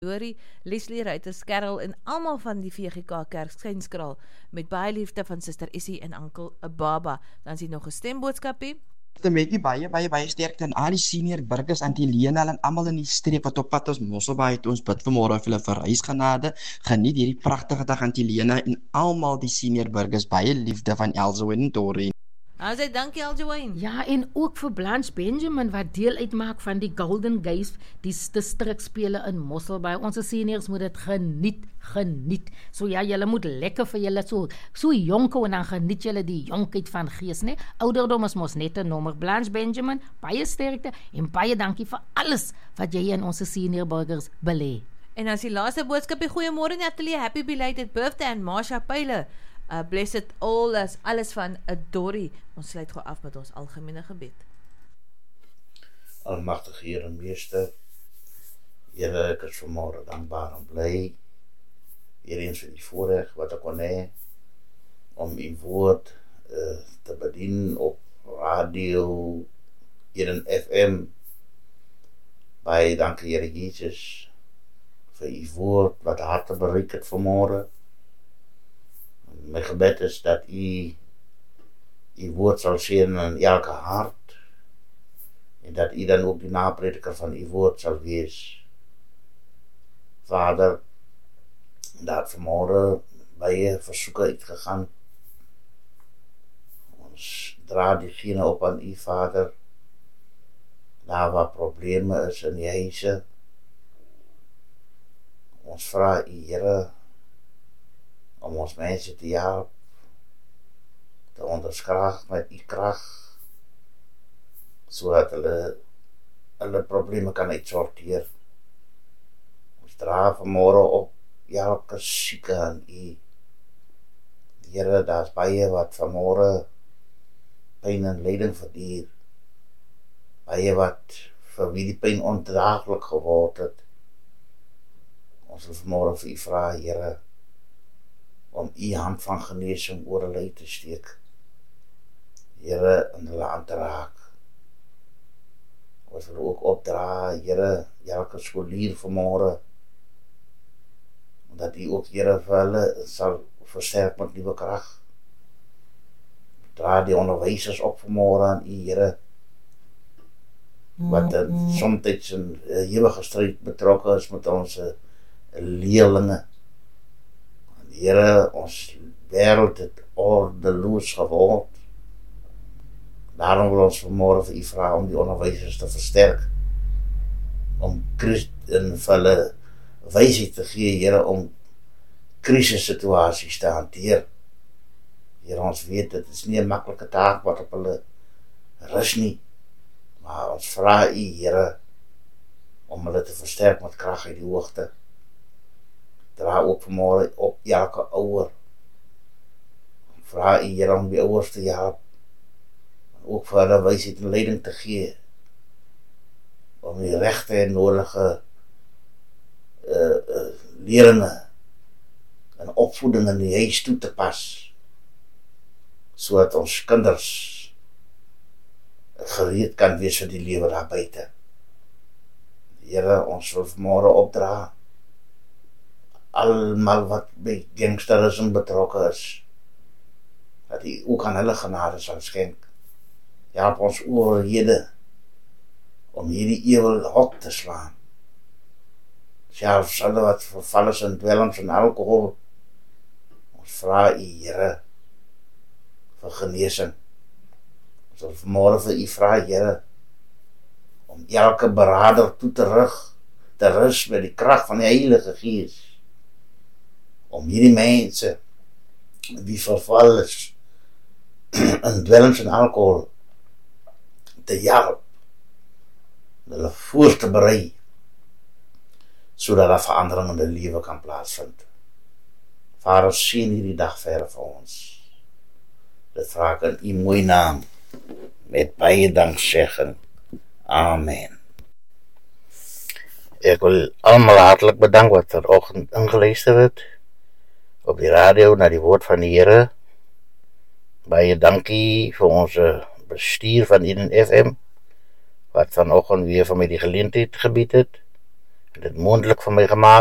Dorie, Leslie Reuters, Karel en almal van die VGK Kerk Skynskraal met baie liefde van Suster Essie en Ankel Baba. Dan is hier nog 'n stemboodskapie. Met baie sterkte aan al die senior burgers, Auntie Lena en almal in die streek wat op pad is Mosselbaai toe. Ons bid vanmôre vir hulle verreisgenade. Geniet hierdie pragtige dag, Auntie Lena en almal die senior burgers, baie liefde van Elsje en Doreen. Sê dankie Elsje. Ja, en ook vir Blanche Benjamin wat deel uitmaak van die Golden Gates, die distrikspele in Mosselbaai. Ons seniors moet dit geniet. So ja, julle moet lekker vir julle so jonk en dan geniet julle die jonkheid van gees, né? Ouderdom is mos net 'n nommer. Blanche Benjamin, baie sterkte en baie dankie vir alles wat jy in ons senior burgers belê. En as die laaste boodskapie, goeiemôre Natalie, happy belated birthday aan Marsha Pyle. Bless it all, as alles van Dorie. Ons sluit gou af met ons algemene gebed. Almagtige Here en Meester, Here, ek is vanmôre dankbaar en bly, Here, eens vir die voorreg wat ek kon hê om u woord te bedien op radio, hier in FM. Baie dankie, Here Jesus, vir u woord wat harte bereik het vanmôre. My gebed is dat u woord sal seën in elke hart en dat u dan ook die naprediker van u woord sal wees. Vader, dat vanmôre baie versoeke uitgegaan. Ons dra diegene op aan u, Vader, daar waar probleme is in die huise. Ons vra u, Here, om ons mense te help, te onderskraag met u krag, sodat hulle probleme kan uitsorteer. Ons dra vanmôre op elke sieke aan u. Here, daar's baie wat vanmôre pyn en lyding verduur. Baie wat vir wie die pyn ondraaglik geword het. Ons wil vanmôre vir u vra, Here, om u hand van genesing oor hulle te steek. Here, en hulle aan te raak. Ons wil ook opdra, Here, elke skolier vanmôre, omdat u ook, Here, vir hulle sal versterk met nuwe krag. Dra die onderwysers op vanmôre aan u, Here, wat soms in ewige stryd betrokke is met ons leerlinge. Here, ons wêreld het ordeloos geword. Daarom wil ons vanmôre vir u vra om die onderwysers te versterk, om vir hulle wysheid te gee, Here, om krisissituasies te hanteer. Here, ons weet, dit is nie 'n maklike taak wat op hulle rus nie, maar ons vra u, Here, om hulle te versterk met krag uit die hoogte. Dra ook vanmôre op elke ouer. Vra u, Here, om die ouers te help, en ook vir hulle wysheid en leiding te gee, om die regte en nodige leringe en opvoeding in die huis toe te pas, sodat ons kinders gereed kan wees vir die lewe daar buite. Here, ons wil vanmôre opdra almal wat by gangsterisme betrokke is, dat u ook aan hulle genade sal skenk. Help ons oorhede om hierdie ewel hok te slaan. Selfs hulle wat verval is in dwelms en alkohol, ons vra u, Here, vir genesing. Ons wil vanmôre vir u vra, Here, om elke beraader toe te rus met die krag van die Heilige Gees, om hierdie mense wie verval is in dwelms en alkohol te help, hulle voor te berei, sodat daar verandering in die lewe kan plaasvind. Vader, sien hierdie dag verder vir ons. Dit vra ek in u mooi naam, met baie danksegging. Amen. Ek wil almal hartlik bedank wat vanoggend ingeluister het op die radio na die woord van die Here. Baie dankie vir ons bestuur van Eden FM, wat vanoggend weer vir my die geleentheid gebied het. het dit moontlik vir my gemaak